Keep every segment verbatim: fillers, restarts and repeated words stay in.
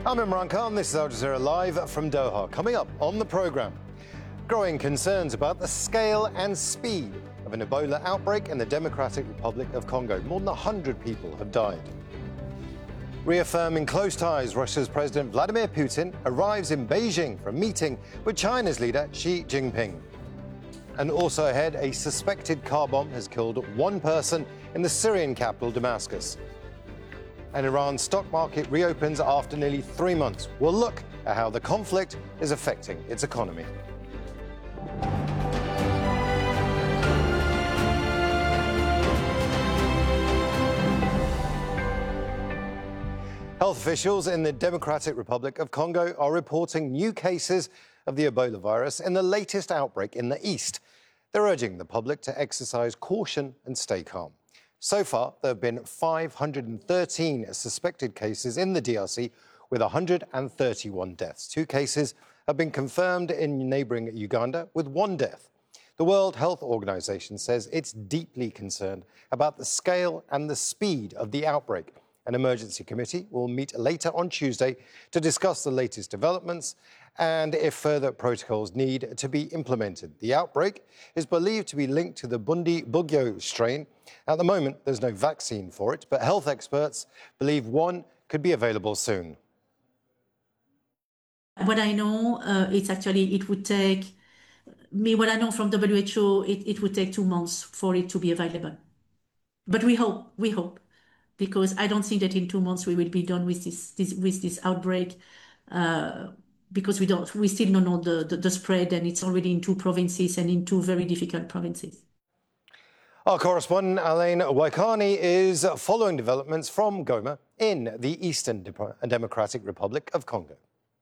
I'm Imran Khan, this is Al Jazeera Live from Doha. Coming up on the programme, growing concerns about the scale and speed of an Ebola outbreak in the Democratic Republic of Congo. More than one hundred people have died. Reaffirming close ties, Russia's President Vladimir Putin arrives in Beijing for a meeting with China's leader Xi Jinping. And also ahead, a suspected car bomb has killed one person in the Syrian capital, Damascus. And Iran's stock market reopens after nearly three months. We'll look at how the conflict is affecting its economy. Health officials in the Democratic Republic of Congo are reporting new cases of the Ebola virus in the latest outbreak in the east. They're urging the public to exercise caution and stay calm. So far, there have been five hundred thirteen suspected cases in the D R C, with one hundred thirty-one deaths. Two cases have been confirmed in neighbouring Uganda, with one death. The World Health Organization says it's deeply concerned about the scale and the speed of the outbreak. An emergency committee will meet later on Tuesday to discuss the latest developments and if further protocols need to be implemented. The outbreak is believed to be linked to the Bundi Bugyo strain. At the moment, there's no vaccine for it, but health experts believe one could be available soon. What I know, uh, it's actually, it would take, me, what I know from W H O, it, it would take two months for it to be available. But we hope, we hope. Because I don't think that in two months we will be done with this, this with this outbreak, uh, because we don't we still don't know the, the, the spread, and it's already in two provinces and in two very difficult provinces. Our correspondent Alain Waikani is following developments from Goma in the Eastern Democratic Republic of Congo.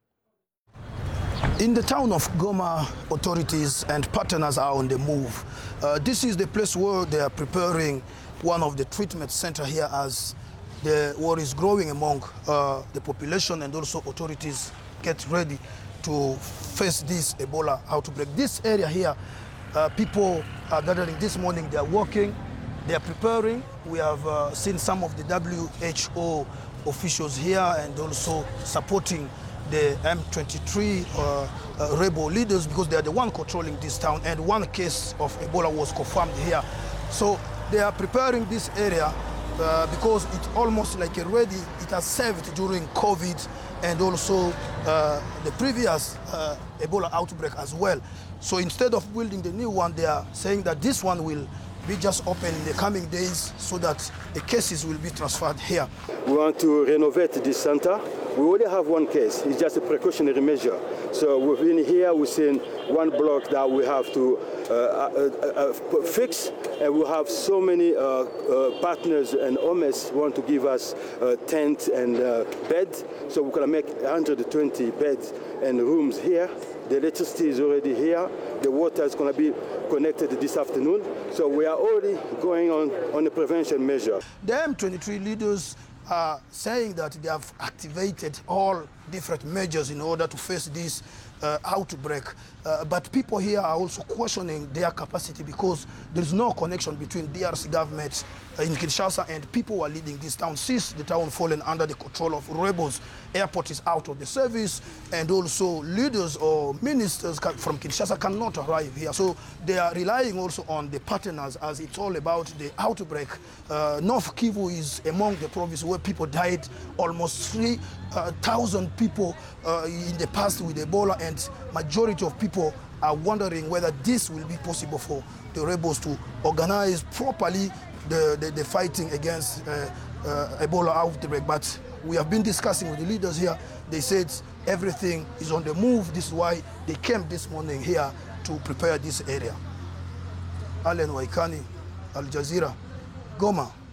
In the town of Goma, authorities and partners are on the move. Uh, this is the place where they are preparing one of the treatment centers here, as the war is growing among uh, the population, and also authorities get ready to face this Ebola outbreak. This area here, uh, people are gathering this morning, they are working, they are preparing. We have uh, seen some of the W H O officials here and also supporting the M twenty-three uh, uh, rebel leaders, because they are the one controlling this town, and one case of Ebola was confirmed here. So they are preparing this area uh, because it's almost like already it has served during COVID and also uh, the previous uh, Ebola outbreak as well. So instead of building the new one, they are saying that this one will be just open in the coming days so that the cases will be transferred here. We want to renovate this center. We already have one case. It's just a precautionary measure. So we've been here, we've seen one block that we have to uh, uh, uh, fix, and we have so many uh, uh, partners and owners want to give us uh, tent and uh, bed. So we're gonna make one hundred twenty beds and rooms here. The electricity is already here. The water is going to be connected this afternoon. So we are already going on on a prevention measure. The M twenty-three leaders are saying that they have activated all different measures in order to face this uh, outbreak. Uh, but people here are also questioning their capacity, because there is no connection between D R C government uh, in Kinshasa and people who are leading this town. Since the town fallen under the control of rebels, airport is out of the service, and also leaders or ministers from Kinshasa cannot arrive here. So they are relying also on the partners, as it's all about the outbreak. Uh, North Kivu is among the provinces where people died, almost three thousand people uh, in the past with Ebola, and majority of people are wondering whether this will be possible for the rebels to organize properly the, the, the fighting against uh, uh, Ebola outbreak. But we have been discussing with the leaders here. They said everything is on the move. This is why they came this morning here to prepare this area. Alain Waikani, Al Jazeera, Goma.